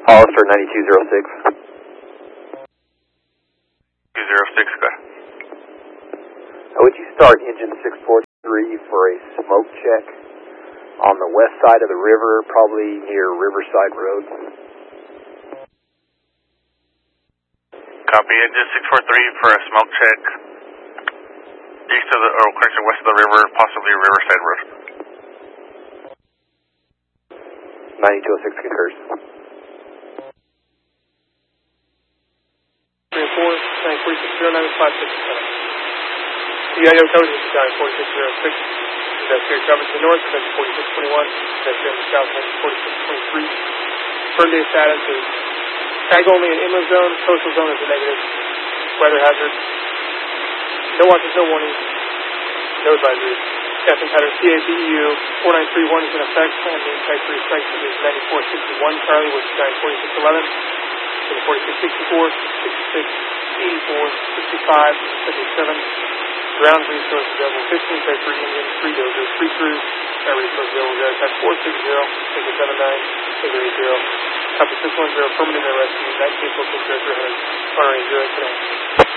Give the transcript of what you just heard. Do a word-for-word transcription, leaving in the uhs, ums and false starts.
Hollister ninety-two oh six. two oh six, go ahead. Would you start engine six four three for a smoke check on the west side of the river, probably near Riverside Road? Copy, engine six four three for a smoke check east of the, or correction, west of the river, possibly Riverside Road. ninety-two oh six concurs. three four, nine four six zero nine five six seven. The I O code is nine four six zero six. Investigator coverage to the north, section forty-six twenty-one. Investigator to the south, section forty-six twenty-three. Current day status is tag only in inland zone. Coastal zone is a negative. Weather hazard. No watches, no warnings. No advisories. Captain pattern C A B E U four nine three one is in effect, and the type three strike is ninety-four sixty-one Charlie with nine forty-six eleven. forty-six sixty-four, sixty-six, eighty-four, sixty-five, seventy-seven. Ground resource available fifteen, type three Indian, three Dozer, three Cruise. Air resource available there, type four six zero, ticket seven nine, ticket eight zero. Copy six one zero, permanent arrest, nineteen four six zero three hundred, honoring zero today.